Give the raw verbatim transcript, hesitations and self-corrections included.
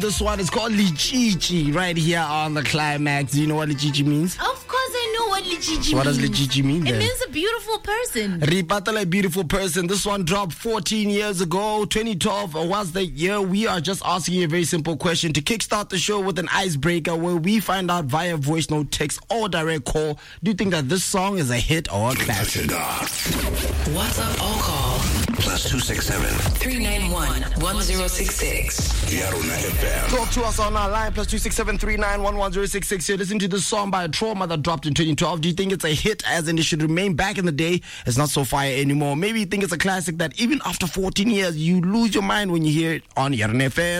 This one is called Lichichi right here on the Climax. Do you know what Lichichi means? Of course I know what Lichichi means. What does Lichichi mean then? It means a beautiful person. Ripatala, a beautiful person. This one dropped fourteen years ago. twenty twelve was the year. We are just asking you a very simple question to kickstart the show with an icebreaker where we find out via voice note, text, or direct call. Do you think that this song is a hit or a classic? WhatsApp or call. Plus two six seven three nine one one zero six six. Yaruna F M. Talk to us on our line, plus two six seven three nine one one zero six six. You're listening to this song by Trauma that dropped in twenty twelve. Do you think it's a hit, as in it should remain back in the day? It's not so fire anymore. Maybe you think it's a classic that even after fourteen years, you lose your mind when you hear it on Yaruna F M.